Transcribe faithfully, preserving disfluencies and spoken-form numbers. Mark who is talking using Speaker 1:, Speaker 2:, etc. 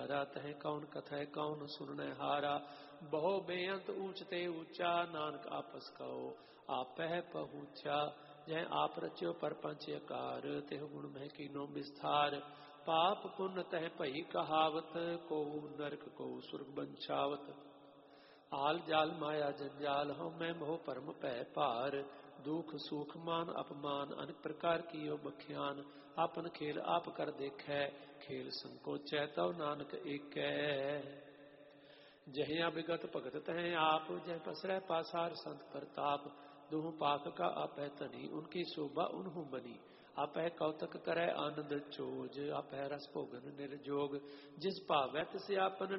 Speaker 1: विचारा, तह कौन कथय कौन सुनने हारा। बहु बेअंत ऊंचते ऊंचा, नानक आपस कहो आपह पहुँचा। जह आप रच्यो परपंच आकार, तेह गुण मह कीनो विस्तार। पाप पुण्य तह भई कहावत, को नरक को सुर्ग बंछावत। आल जाल माया जंजाल, हम मैं मोह परम पै पार। दुख सुख मान अपमान, अनेक प्रकार की यो बख्यान। आपन खेल आप कर देखै, खेल संकोचै तव नानक एकै। जहिया विगत भगत तह आप, जह पसरै पासार संत प्रताप। दुहु पाक का आपै तनी, उनकी शोभा उन्हु बनी। आपै कौतक करै आनंद चोज, आपै रस भोगन निर्जोग। जिस भावै तिस आपन